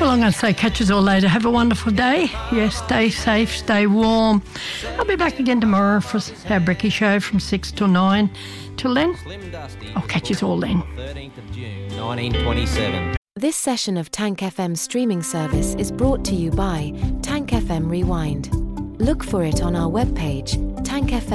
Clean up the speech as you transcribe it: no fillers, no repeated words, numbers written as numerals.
Well, I'm going to say catch us all later. Have a wonderful day. Yes, stay safe, stay warm. I'll be back again tomorrow for our Brekkie Show from 6 till 9. Till then, I'll catch us all then. 13th of June, 1927. This session of Tank FM streaming service is brought to you by Tank FM Rewind. Look for it on our webpage, Tank FM.